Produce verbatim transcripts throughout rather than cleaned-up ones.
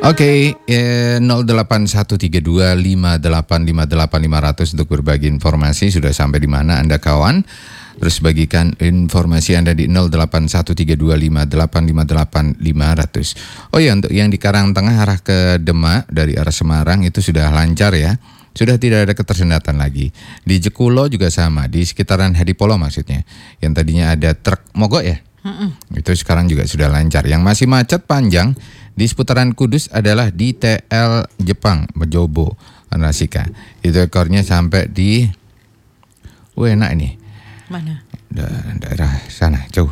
Oke, okay, eh, nol delapan satu tiga dua lima delapan lima delapan lima nol nol untuk berbagi informasi. Sudah sampai di mana Anda kawan? Terus bagikan informasi Anda di nol delapan satu tiga dua lima delapan lima delapan lima nol nol. Oh ya, untuk yang di Karangtengah arah ke Demak dari arah Semarang itu sudah lancar ya. Sudah tidak ada ketersendatan lagi. Di Jekulo juga sama, di sekitaran Hadipolo maksudnya. Yang tadinya ada truk mogok ya. Mm-mm. Itu sekarang juga sudah lancar. Yang masih macet panjang di seputaran Kudus adalah di T L Jepang, Mejobo, Anasika. Itu ekornya sampai di, wah enak ini. Mana? Da- daerah sana jauh.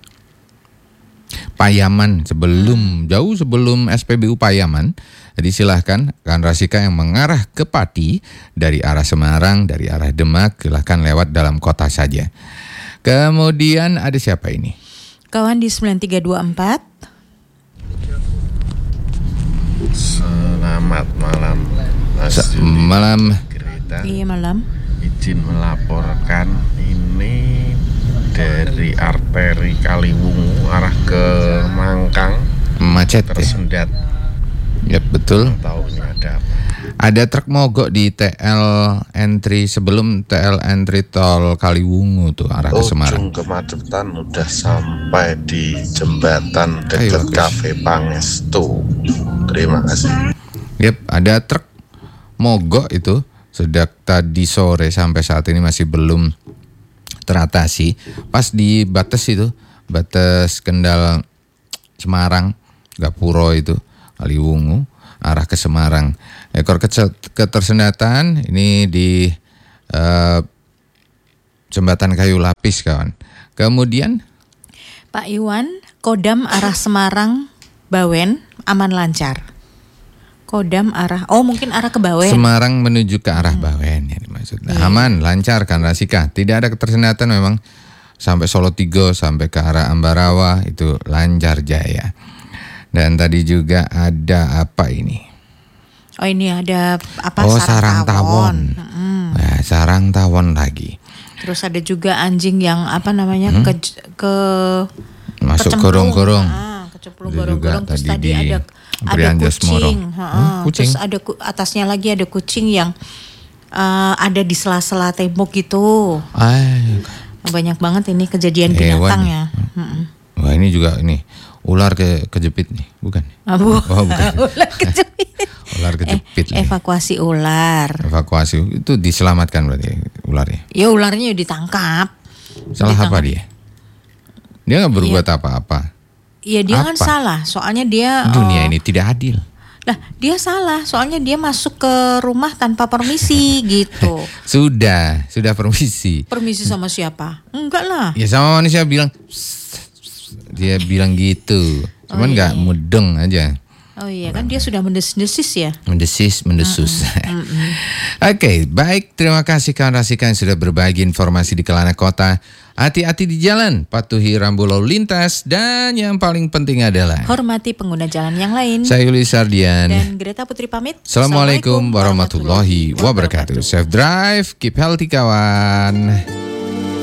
Payaman sebelum jauh sebelum S P B U Payaman. Jadi silahkan kan Rasika yang mengarah ke Pati dari arah Semarang, dari arah Demak, silahkan lewat dalam kota saja. Kemudian ada siapa ini? Kawan di sembilan tiga dua empat. Selamat malam, Mas Sa- Juli. malam. Greta. Iya malam. Izin melaporkan ini dari arteri Kaliwungu arah ke Mangkang Macet ya? tersendat. Ya betul. Tahu ini ada apa? Ada truk mogok di T L entry sebelum T L entry tol Kaliwungu tuh arah ke Semarang. Ujung kemacetan udah sampai di jembatan Ayo, dekat bagus. Cafe Pangestu. Terima kasih. Yep, ada truk mogok itu sejak tadi sore sampai saat ini masih belum teratasi. Pas di batas itu, batas Kendal Semarang, Gapuro itu, Kaliwungu, arah ke Semarang. Ekor kece- ketersendatan ini di uh, jembatan kayu lapis kawan. Kemudian Pak Iwan, Kodam arah Semarang, Bawen, aman lancar. Kodam arah, oh mungkin arah ke Bawen. Semarang menuju ke arah Bawen ya dimaksudnya. Aman, lancar kan Rasika. Tidak ada ketersendatan memang sampai Solo Tigo sampai ke arah Ambarawa itu lancar jaya. Dan tadi juga ada apa ini? Oh ini ada apa? Oh, sarang sarang tawon. Mm-mm. Nah, sarang tawon lagi. Terus ada juga anjing yang apa namanya Hmm? ke ke Masuk kecemplung. gorong-gorong. Ah, kecemplung Itu juga gorong-gorong. Terus tadi tadi di ada ada Prian Jasmoro. kucing. Hmm, Ha, kucing. Terus ada ku- atasnya lagi ada kucing yang uh, ada di sela-sela tembok gitu. Ay, Banyak banget ini kejadian Hewan binatang nih. ya. Mm-mm. wah ini juga ini ular ke kejepit nih, bukan? Abu. Oh, bukan. Ular kejepit. Ular kejepit. Eh, nih. evakuasi ular. Evakuasi itu diselamatkan berarti ularnya. Ya ularnya ditangkap. Salah apa Ditangkap. dia? Dia nggak berbuat apa-apa. Iya dia kan Apa? salah. Soalnya dia Dunia eh, ini tidak adil. Lah, dia salah. Soalnya dia masuk ke rumah tanpa permisi gitu. Sudah, sudah permisi. Permisi sama siapa? Enggak lah. Ya sama manusia bilang, dia bilang gitu. Cuman Oh, nggak iya. mudeng aja. Oh iya kan dia sudah mendesis-desis ya. Mendesis, mendesus. Oke, baik. Terima kasih kawan Rasika yang sudah berbagi informasi di Kelana Kota. Hati-hati di jalan, patuhi rambu lalu lintas, dan yang paling penting adalah Hormati pengguna jalan yang lain. saya Yuli Sardian. Dan Greta Putri pamit. Assalamualaikum warahmatullahi wabarakatuh. Safe drive, keep healthy kawan.